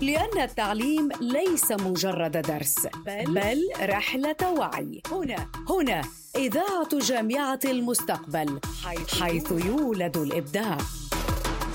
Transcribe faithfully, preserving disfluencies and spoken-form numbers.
لأن التعليم ليس مجرد درس بل, بل رحلة وعي. هنا هنا إذاعة جامعة المستقبل، حيث, حيث يولد الإبداع.